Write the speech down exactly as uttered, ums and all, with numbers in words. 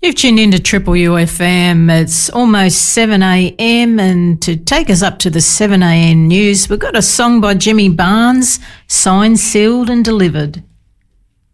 You've tuned into Triple U F M. It's almost seven a.m. and to take us up to the seven a.m. news, we've got a song by Jimmy Barnes, signed, sealed and delivered.